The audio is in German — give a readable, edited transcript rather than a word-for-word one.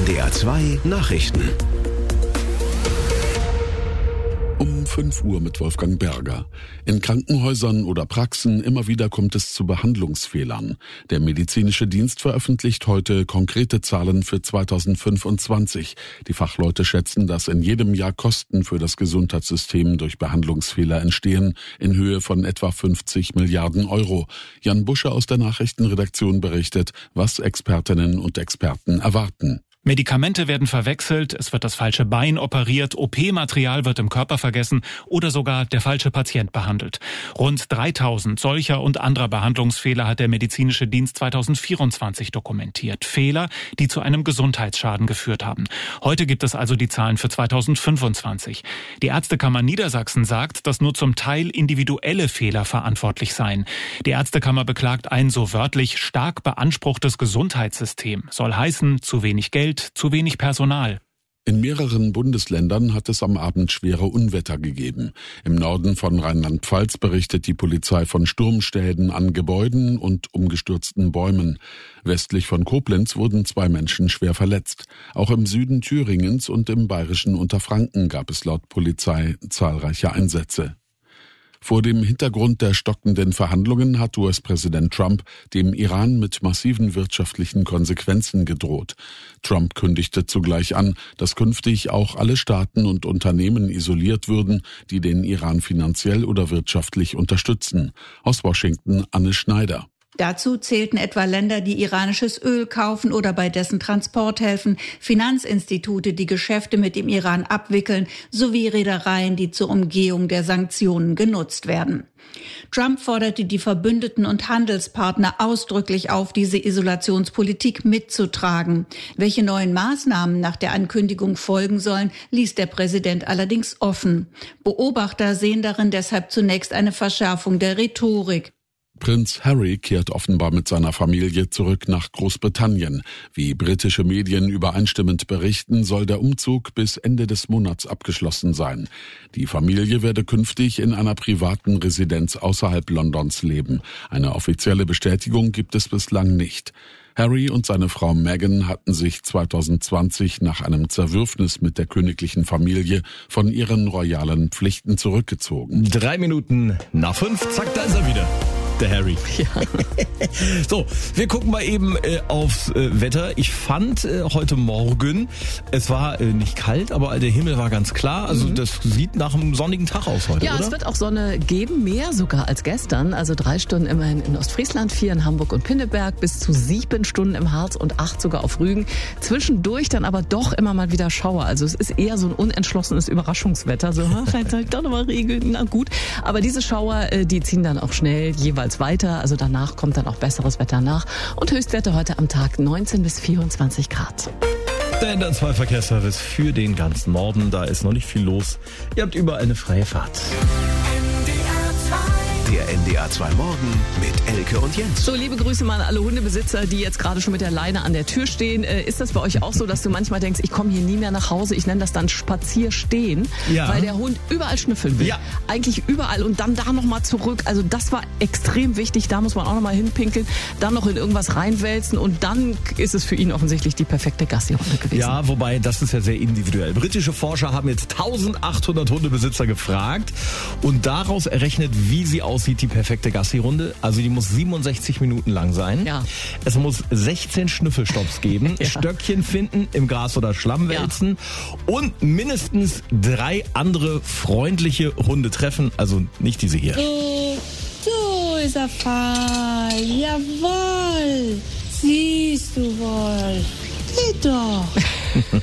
NDR 2 Nachrichten. Um 5 Uhr mit Wolfgang Berger. In Krankenhäusern oder Praxen immer wieder kommt es zu Behandlungsfehlern. Der medizinische Dienst veröffentlicht heute konkrete Zahlen für 2025. Die Fachleute schätzen, dass in jedem Jahr Kosten für das Gesundheitssystem durch Behandlungsfehler entstehen, in Höhe von etwa 50 Milliarden Euro. Jan Busche aus der Nachrichtenredaktion berichtet, was Expertinnen und Experten erwarten. Medikamente werden verwechselt, es wird das falsche Bein operiert, OP-Material wird im Körper vergessen oder sogar der falsche Patient behandelt. Rund 3000 solcher und anderer Behandlungsfehler hat der medizinische Dienst 2024 dokumentiert. Fehler, die zu einem Gesundheitsschaden geführt haben. Heute gibt es also die Zahlen für 2025. Die Ärztekammer Niedersachsen sagt, dass nur zum Teil individuelle Fehler verantwortlich seien. Die Ärztekammer beklagt ein so wörtlich stark beanspruchtes Gesundheitssystem. Soll heißen, zu wenig Geld, zu wenig Personal. In mehreren Bundesländern hat es am Abend schwere Unwetter gegeben. Im Norden von Rheinland-Pfalz berichtet die Polizei von Sturmschäden an Gebäuden und umgestürzten Bäumen. Westlich von Koblenz wurden 2 Menschen schwer verletzt. Auch im Süden Thüringens und im bayerischen Unterfranken gab es laut Polizei zahlreiche Einsätze. Vor dem Hintergrund der stockenden Verhandlungen hat US-Präsident Trump dem Iran mit massiven wirtschaftlichen Konsequenzen gedroht. Trump kündigte zugleich an, dass künftig auch alle Staaten und Unternehmen isoliert würden, die den Iran finanziell oder wirtschaftlich unterstützen. Aus Washington Anne Schneider. Dazu zählten etwa Länder, die iranisches Öl kaufen oder bei dessen Transport helfen, Finanzinstitute, die Geschäfte mit dem Iran abwickeln, sowie Reedereien, die zur Umgehung der Sanktionen genutzt werden. Trump forderte die Verbündeten und Handelspartner ausdrücklich auf, diese Isolationspolitik mitzutragen. Welche neuen Maßnahmen nach der Ankündigung folgen sollen, ließ der Präsident allerdings offen. Beobachter sehen darin deshalb zunächst eine Verschärfung der Rhetorik. Prinz Harry kehrt offenbar mit seiner Familie zurück nach Großbritannien. Wie britische Medien übereinstimmend berichten, soll der Umzug bis Ende des Monats abgeschlossen sein. Die Familie werde künftig in einer privaten Residenz außerhalb Londons leben. Eine offizielle Bestätigung gibt es bislang nicht. Harry und seine Frau Meghan hatten sich 2020 nach einem Zerwürfnis mit der königlichen Familie von ihren royalen Pflichten zurückgezogen. 3 Minuten nach 5, zack, da ist er wieder. Der Harry. Ja. So, wir gucken mal eben aufs Wetter. Ich fand heute Morgen, es war nicht kalt, aber der Himmel war ganz klar. Also das sieht nach einem sonnigen Tag aus heute, ja, oder? Es wird auch Sonne geben, mehr sogar als gestern. Also 3 Stunden immerhin in Ostfriesland, 4 in Hamburg und Pinneberg, bis zu 7 Stunden im Harz und 8 sogar auf Rügen. Zwischendurch dann aber doch immer mal wieder Schauer. Also es ist eher so ein unentschlossenes Überraschungswetter. So, vielleicht soll ich doch nochmal regeln. Na gut. Aber diese Schauer, die ziehen dann auch schnell jeweils weiter, also danach kommt dann auch besseres Wetter nach und Höchstwerte heute am Tag 19 bis 24 Grad. Der NDR 2 Verkehrsservice für den ganzen Norden, da ist noch nicht viel los. Ihr habt überall eine freie Fahrt. Der NDR 2 Morgen mit Elke und Jens. So, liebe Grüße mal an alle Hundebesitzer, die jetzt gerade schon mit der Leine an der Tür stehen. Ist das bei euch auch so, dass du manchmal denkst, ich komme hier nie mehr nach Hause? Ich nenne das dann Spazierstehen, ja, weil der Hund überall schnüffeln will. Ja. Eigentlich überall und dann da nochmal zurück. Also das war extrem wichtig. Da muss man auch nochmal hinpinkeln, dann noch in irgendwas reinwälzen und dann ist es für ihn offensichtlich die perfekte Gassi-Runde gewesen. Ja, wobei, das ist ja sehr individuell. Britische Forscher haben jetzt 1800 Hundebesitzer gefragt und daraus errechnet, wie sie aussieht, die perfekte Gassi-Runde. Also die muss 67 Minuten lang sein. Ja. Es muss 16 Schnüffelstopps geben, ja, Stöckchen finden, im Gras oder Schlamm wälzen, ja, und mindestens 3 andere freundliche Hunde treffen. Also nicht diese hier. So ist er fein. Jawohl. Siehst du wohl. Geht doch.